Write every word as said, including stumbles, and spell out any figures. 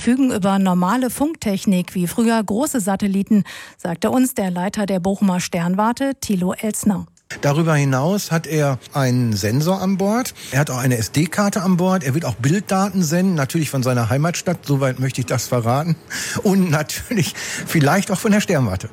verfügen über normale Funktechnik wie früher große Satelliten, sagte uns der Leiter der Bochumer Sternwarte, Thilo Elsner. Darüber hinaus hat er einen Sensor an Bord. Er hat auch eine S D-Karte an Bord. Er wird auch Bilddaten senden, natürlich von seiner Heimatstadt, soweit möchte ich das verraten. Und natürlich vielleicht auch von der Sternwarte.